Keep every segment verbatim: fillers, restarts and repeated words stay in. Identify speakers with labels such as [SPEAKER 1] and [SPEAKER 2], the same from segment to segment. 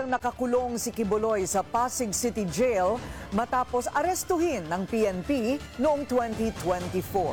[SPEAKER 1] Matagal nakakulong si Kibuloy sa Pasig City Jail matapos arestuhin ng P N P noong twenty twenty-four.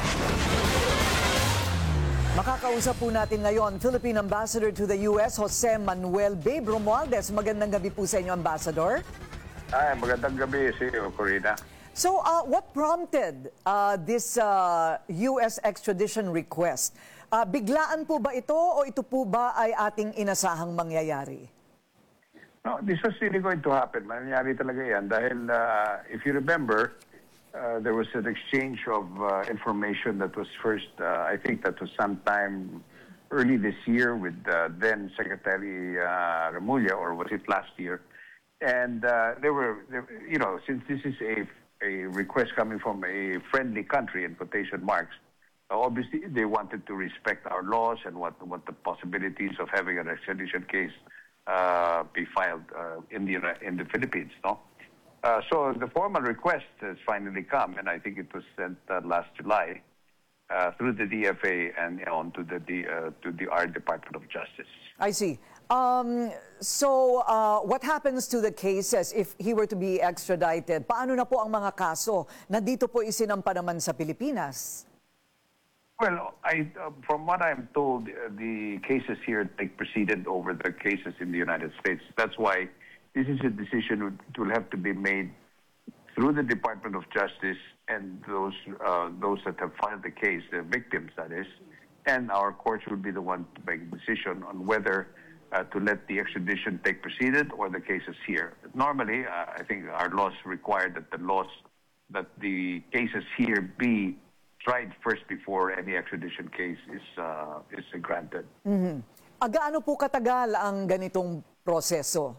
[SPEAKER 1] Makakausap po natin ngayon Philippine Ambassador to the U S, Jose Manuel Babe Romualdez. Magandang gabi po sa inyo, Ambassador.
[SPEAKER 2] Ay, magandang gabi si Corina.
[SPEAKER 1] So, uh, what prompted uh, this uh, U S extradition request? Uh, biglaan po ba ito o ito po ba ay ating inasahang mangyayari?
[SPEAKER 2] No, this was really going to happen. Mangyayari talaga yan dahil uh, if you remember, uh, there was an exchange of uh, information that was first, uh, I think that was sometime early this year with uh, then Secretary uh, Remulla, or was it last year? And uh, there were, there, you know, since this is a a request coming from a friendly country, in quotation marks, uh, obviously they wanted to respect our laws and what what the possibilities of having an extradition case uh, be filed uh, in the in the Philippines, no? Uh, so the formal request has finally come, and I think it was sent uh, last July uh, through the D F A and on to the D, uh, to the our Department of Justice.
[SPEAKER 1] I see. Um, so, uh, what happens to the cases if he were to be extradited? Paano na po ang mga kaso na dito po isinampa naman sa Pilipinas?
[SPEAKER 2] Well, I, uh, from what I'm told, uh, the cases here take precedent over the cases in the United States. That's why this is a decision that will have to be made through the Department of Justice and those uh, those that have filed the case, the victims, that is, and our courts will be the one to make a decision on whether Uh, to let the extradition take precedent or the cases here. Normally, uh, I think our laws require that the laws, that the cases here be tried first before any extradition case is uh, is granted.
[SPEAKER 1] Mm-hmm. Agaano po katagal ang ganitong proseso?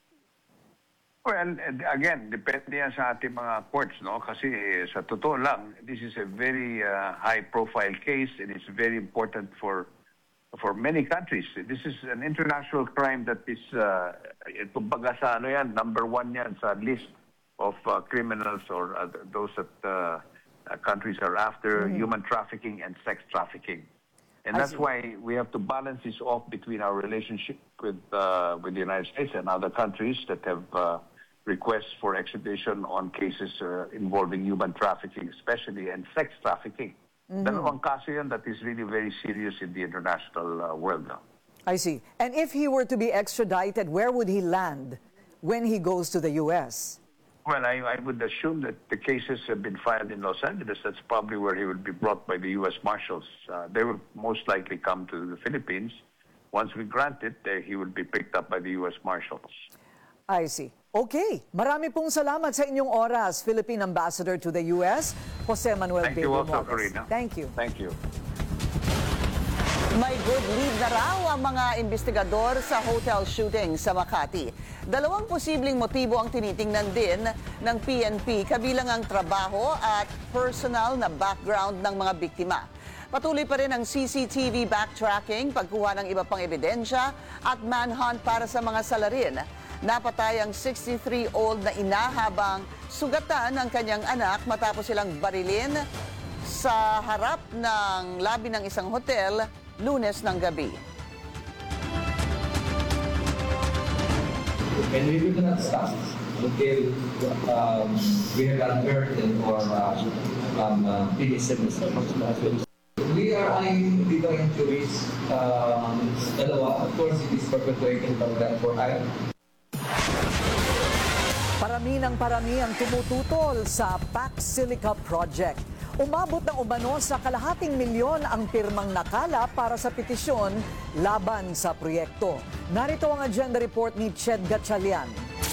[SPEAKER 2] Well, again, depende yan sa ating mga courts, no? Kasi eh, sa totoo lang, this is a very uh, high-profile case and it's very important for for many countries. This is an international crime that is, uh, kumbaga sa ano yan, number one yan sa list of uh, criminals or uh, those that uh, uh, countries are after, mm-hmm. human trafficking and sex trafficking. And
[SPEAKER 1] I
[SPEAKER 2] that's
[SPEAKER 1] see.
[SPEAKER 2] why we have to balance this off between our relationship with uh, with the United States and other countries that have uh, requests for extradition on cases uh, involving human trafficking, especially, and sex trafficking. Mm-hmm. Dalawang kaso yan that is really very serious in the international uh, world now.
[SPEAKER 1] I see. And if he were to be extradited, where would he land when he goes to the U S?
[SPEAKER 2] Well, I, I would assume that the cases have been filed in Los Angeles. That's probably where he would be brought by the U S Marshals. Uh, they will most likely come to the Philippines. Once we grant it, uh, he would be picked up by the U S Marshals.
[SPEAKER 1] I see. Okay. Marami pong salamat sa inyong oras, Philippine Ambassador to the U S, Jose Manuel
[SPEAKER 2] Thank
[SPEAKER 1] Babe
[SPEAKER 2] you also,
[SPEAKER 1] Romualdez.
[SPEAKER 2] Corina.
[SPEAKER 1] Thank you.
[SPEAKER 2] Thank you.
[SPEAKER 3] May good lead na raw ang mga investigador sa hotel shooting sa Makati. Dalawang posibleng motibo ang tinitingnan din ng P N P, kabilang ang trabaho at personal na background ng mga biktima. Patuloy pa rin ang C C T V backtracking, pagkuha ng iba pang ebidensya at manhunt para sa mga salarin. Napatay ang sixty-three-year-old na ina habang sugatan ng kanyang anak matapos silang barilin sa harap ng labi ng isang hotel Lunes ng gabi.
[SPEAKER 4] And we will not stop until um, we have unburdened or uh, um, uh, finished the We are eyeing dito injuries. Um, dalawa, of course, it is perpetuating from that for I.
[SPEAKER 1] Parami ng parami ang tumututol sa Pax Silica Project. Umabot ng umano sa kalahating milyon ang pirmang nakala para sa petisyon laban sa proyekto. Narito ang agenda report ni Ched Gatchalian.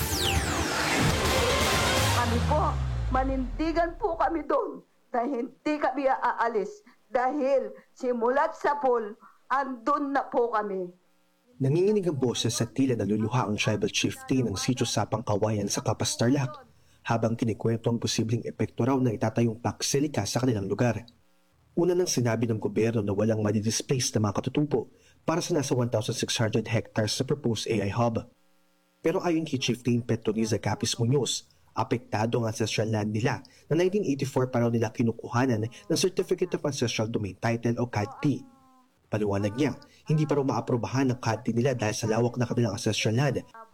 [SPEAKER 5] Kami po, manindigan po kami doon na hindi kami aalis dahil simulat sa pool, andun na po kami.
[SPEAKER 6] Nanginginig ang boses sa tila naluluha ang tribal chieftain ng Sitio Sapang Kawayan sa Capas Tarlac habang kinikwento ang posibleng epekto raw na itatayong Pax Silica sa kanilang lugar. Una nang sinabi ng gobyerno na walang madi-displace na mga katutubo para sa nasa one thousand six hundred hectares sa proposed A I hub. Pero ayon kay Chieftain Petroniza Capis Muñoz, apektado ang ancestral land nila na nineteen eighty-four pa raw nila kinukuhanan ng Certificate of Ancestral Domain Title o C A D T. Paliwanag niya, hindi pa raw maaprobahan ng C A D T nila dahil sa lawak na kanilang ancestral land